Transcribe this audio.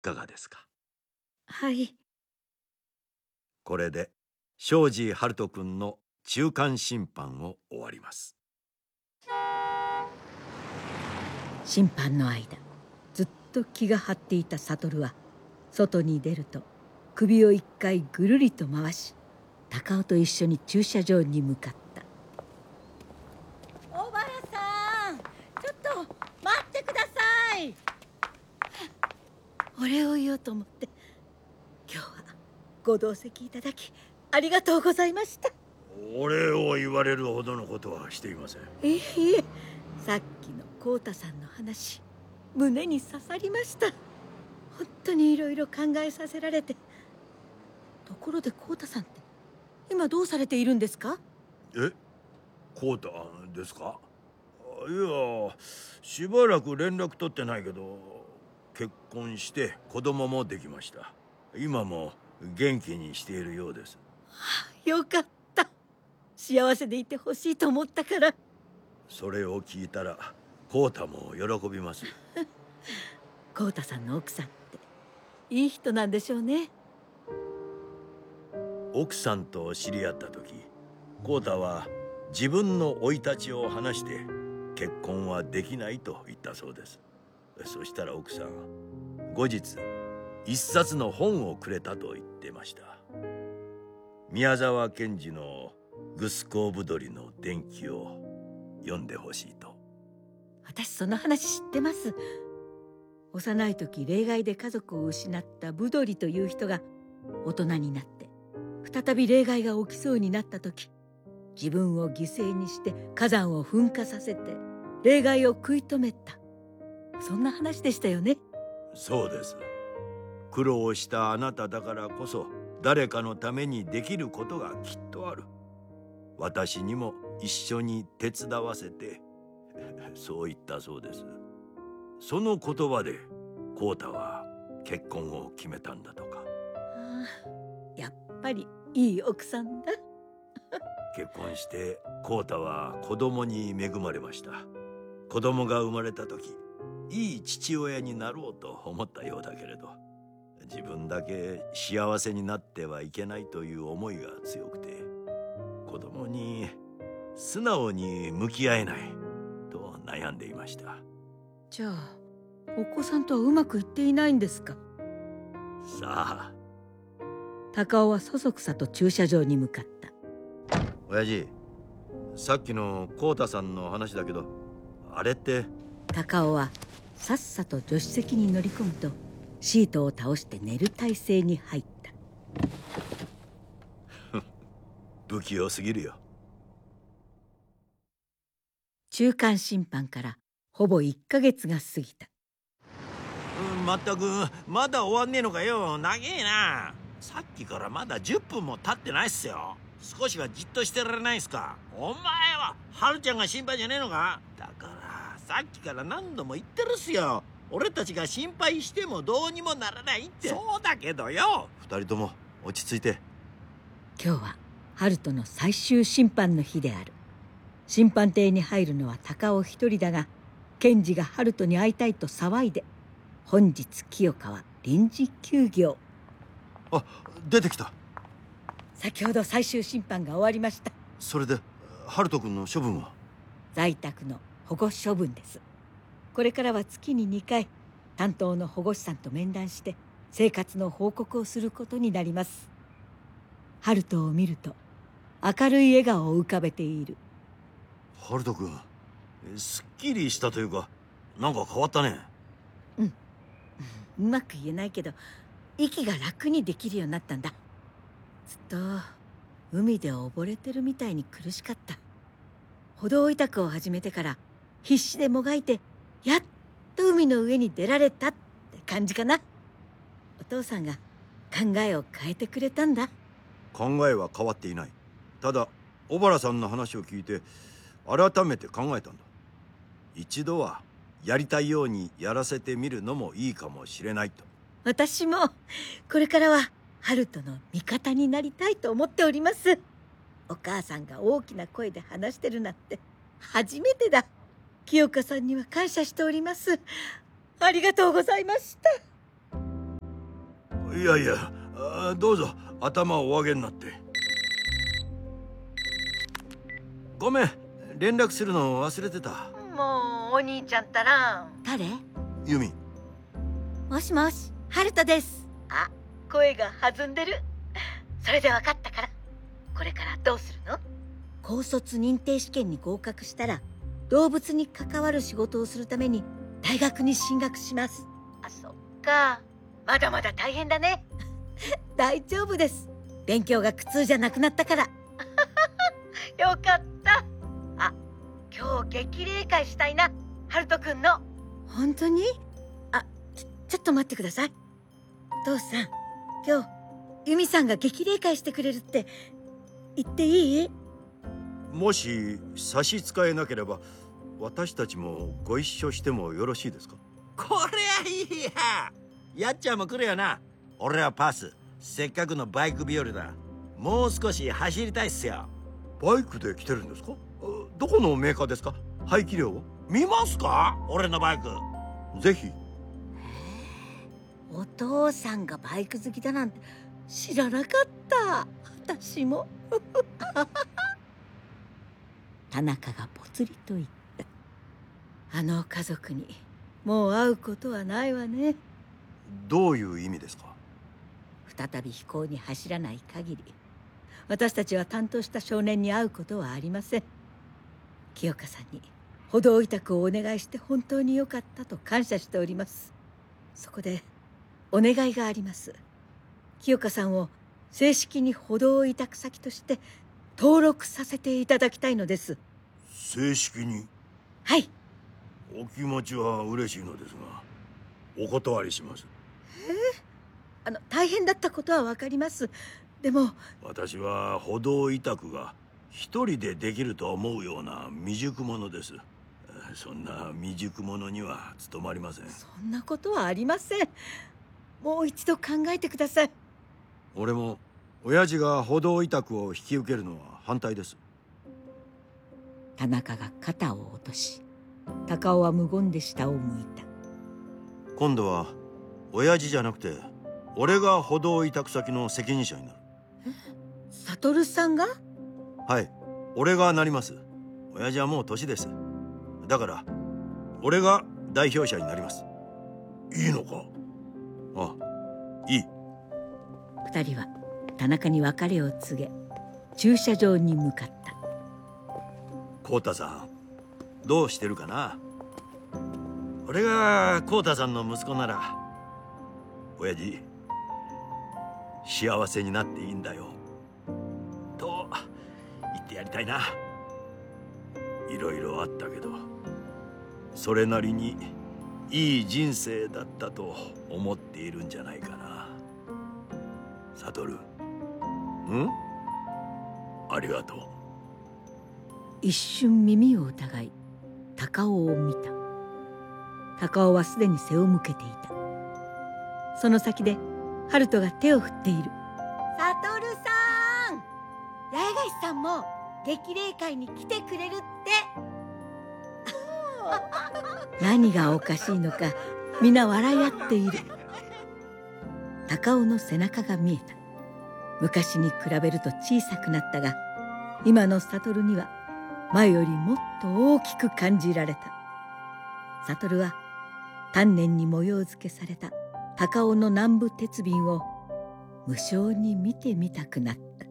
かがですか？ はい。 これで庄司春人君の中間審判を終わります。 審判の間、ずっと気が張っていた悟は外に出ると首を一回ぐるりと回し、高尾と一緒に駐車場に向かった。小原さん、ちょっと待ってください。お礼を言おうと思って。今日はご同席いただきありがとうございました。 お礼を言われるほどのことはしていません。 いえ、さっきの浩太さんの話、胸に刺さりました。本当にいろいろ考えさせられて。ところで浩太さんって今どうされているんですか？ え、浩太ですか？いや、しばらく連絡取ってないけど、結婚して子供もできました。今も元気にしているようです。 よかった。幸せでいてほしいと思ったから。 それを聞いたら浩太も喜びます。 浩太さんの奥さんっていい人なんでしょうね。 奥さんと知り合った時、浩太は自分の生い立ちを話して結婚はできないと言ったそうです。そしたら奥さん、後日一冊の本をくれたと言ってました。宮沢賢治の「グスコーブドリの伝記」を読んでほしいと。 私その話知ってます。幼い時霊害で家族を失ったブドリという人が大人になって再び霊害が起きそうになった時、自分を犠牲にして火山を噴火させて霊害を食い止めた、そんな話でしたよね。 そうです。苦労したあなただからこそ誰かのためにできることがきっとある。私にも一緒に手伝わせて、そう言ったそうです。その言葉で浩太は結婚を決めたんだとか。 やっぱりいい奥さんだ。 結婚して浩太は子供に恵まれました。子供が生まれた時、いい父親になろうと思ったようだけれど、自分だけ幸せになってはいけないという思いが強くて、子供に素直に向き合えないと悩んでいました。 じゃあお子さんとはうまくいっていないんですか？ さあ。 高尾はそそくさと駐車場に向かった。 親父、さっきの浩太さんの話だけど、あれって。 高尾はさっさと助手席に乗り込むと、シートを倒して寝る体勢に入った。 不器用すぎるよ。 中間審判からほぼ1ヶ月が過ぎた。 まったくまだ終わんねえのかよ。長えな。さっきからまだ10分も経ってないっすよ。少しはじっとしてられないっすか。お前は春ちゃんが心配じゃねえのか。だからさっきから何度も言ってるっすよ。俺たちが心配してもどうにもならないって。そうだけどよ。二人とも落ち着いて。 今日は春人の最終審判の日である。審判艇に入るのは高尾一人だが、検事が春人に会いたいと騒いで、本日清香は臨時休業。 あ、出てきた。 先ほど最終審判が終わりました。 それで春人君の処分は？ 在宅の保護処分です。これからは月に2回担当の保護士さんと面談して生活の報告をすることになります。春人を見ると明るい笑顔を浮かべている。 春人君、すっきりしたというか、なんか変わったね。 うまく言えないけど、息が楽にできるようになったんだ。ずっと海で溺れてるみたいに苦しかった。歩道委託を始めてから必死でもがいて、やっと海の上に出られたって感じかな。お父さんが考えを変えてくれたんだ。 考えは変わっていない。ただ小原さんの話を聞いて改めて考えたんだ。一度はやりたいようにやらせてみるのもいいかもしれないと。 私もこれからは春人の味方になりたいと思っております。お母さんが大きな声で話してるなんて初めてだ。清香さんには感謝しております。ありがとうございました。 いやいや、どうぞ頭をお上げになって。ごめん、連絡するの忘れてた。 もうお兄ちゃんったら。誰？ ユミ。 もしもし、ハルトです。あ、声が弾んでる。それで分かったから。これからどうするの？高卒認定試験に合格したら動物に関わる仕事をするために大学に進学します。あ、そっか。まだまだ大変だね。大丈夫です。勉強が苦痛じゃなくなったから。よかった。あ、今日激励会したいな、ハルトくんの。本当に？あ、ちょっと待ってください。父さん、今日ユミさんが激励会してくれるって言っていい？ もし差し支えなければ私たちもご一緒してもよろしいですか？こりゃいいや。やっちゃんも来るよな。俺はパス。せっかくのバイク日和だ。もう少し走りたいっすよ。バイクで来てるんですか？どこのメーカーですか？排気量見ますか？俺のバイクぜひ。 お父さんがバイク好きだなんて知らなかった。私も。田中がぽつりと言った。あの家族にもう会うことはないわね。 どういう意味ですか？ 再び飛行に走らない限り私たちは担当した少年に会うことはありません。清香さんに歩道委託をお願いして本当に良かったと感謝しております。そこでお願いがあります。清香さんを正式に歩道委託先として登録させていただきたいのです。 正式に？ はい。 お気持ちは嬉しいのですがお断りします。 大変だったことは分かります。でも私は歩道委託が一人でできると思うような未熟者です。そんな未熟者には務まりません。 そんなことはありません。もう一度考えてください。 俺も親父が歩道委託を引き受けるのは反対です。 田中が肩を落とし、高尾は無言で下を向いた。 今度は親父じゃなくて俺が歩道委託先の責任者になる。 悟さんが？ はい、俺がなります。親父はもう年です。だから俺が代表者になります。いいのか？あ、いい。 二人は田中に別れを告げ駐車場に向かった。 浩太さんどうしてるかな？俺が浩太さんの息子なら親父幸せになっていいんだよと言ってやりたいな。いろいろあったけどそれなりにいい人生だったと思っているんじゃないかな。悟。ありがとう。 一瞬耳を疑い高尾を見た。高尾はすでに背を向けていた。その先で春人が手を振っている。悟さん、八重樫さんも激励会に来てくれるって。何がおかしいのか皆笑い合っている。高尾の背中が見えた。昔に比べると小さくなったが今の悟には前よりもっと大きく感じられた。悟は丹念に模様付けされた高尾の南部鉄瓶を無性に見てみたくなった。